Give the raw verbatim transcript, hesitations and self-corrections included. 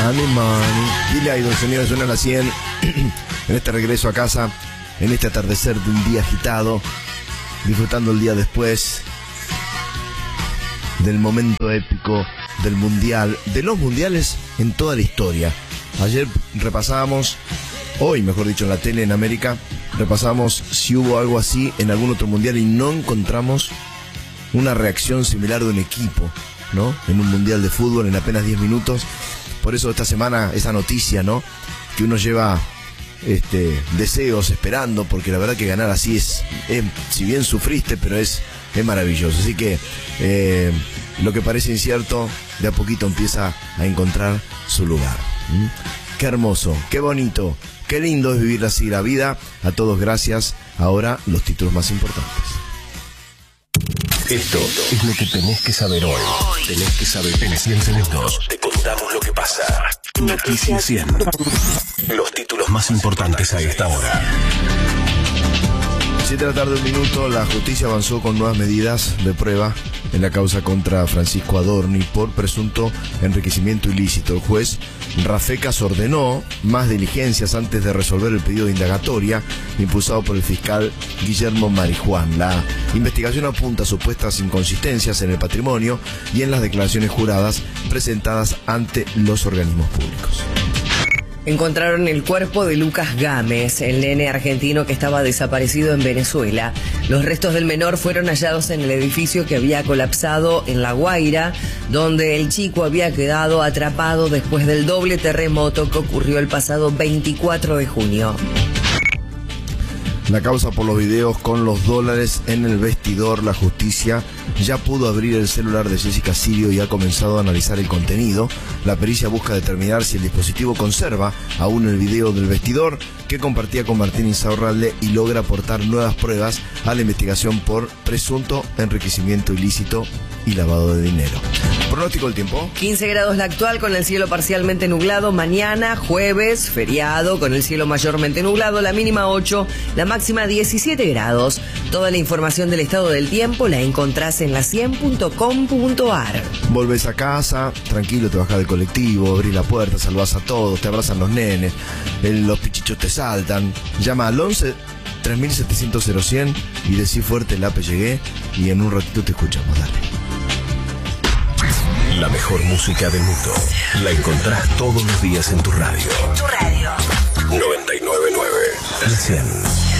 Money, money. Dile ahí, don señor, suena a las cien. En este regreso a casa, en este atardecer de un día agitado, disfrutando el día después del momento épico del mundial, de los mundiales en toda la historia. Ayer repasábamos, hoy mejor dicho en la tele en América, repasamos si hubo algo así en algún otro mundial y no encontramos una reacción similar de un equipo, ¿no? En un mundial de fútbol en apenas diez minutos. Por eso esta semana esa noticia, ¿no? Que uno lleva este, deseos esperando, porque la verdad que ganar así es, es si bien sufriste, pero es, es maravilloso. Así que eh, lo que parece incierto, de a poquito empieza a encontrar su lugar. ¿Mm? Qué hermoso, qué bonito, qué lindo es vivir así la vida. A todos gracias. Ahora los títulos más importantes. Esto es lo que tenés que saber hoy. Tenés que saber en cien segundos. Te contamos lo que pasa. Noticias cien. Los títulos más importantes a esta hora. siete de la tarde, un minuto. La justicia avanzó con nuevas medidas de prueba en la causa contra Francisco Adorni por presunto enriquecimiento ilícito. El juez Rafecas ordenó más diligencias antes de resolver el pedido de indagatoria impulsado por el fiscal Guillermo Marijuán. La investigación apunta a supuestas inconsistencias en el patrimonio y en las declaraciones juradas presentadas ante los organismos públicos. Encontraron el cuerpo de Lucas Gámez, el nene argentino que estaba desaparecido en Venezuela. Los restos del menor fueron hallados en el edificio que había colapsado en La Guaira, donde el chico había quedado atrapado después del doble terremoto que ocurrió el pasado veinticuatro de junio. La causa por los videos con los dólares en el vestidor. La justicia ya pudo abrir el celular de Jessica Sirio y ha comenzado a analizar el contenido. La pericia busca determinar si el dispositivo conserva aún el video del vestidor que compartía con Martín Insaurralde y logra aportar nuevas pruebas a la investigación por presunto enriquecimiento ilícito y lavado de dinero. Pronóstico del tiempo. quince grados la actual con el cielo parcialmente nublado. Mañana, jueves, feriado, con el cielo mayormente nublado. La mínima ocho, la máxima diecisiete grados. Toda la información del estado del tiempo la encontrás en la cien punto com punto ar. Volvés a casa, tranquilo, te bajás del colectivo, abrís la puerta, saludás a todos, te abrazan los nenes, el, los pichichos te saltan. Llama al once tres mil setecientos cero cien y decí fuerte el ape llegué y en un ratito te escuchamos. Dale. La mejor música del mundo la encontrás todos los días en tu radio. En tu radio. noventa y nueve punto nueve. La cien.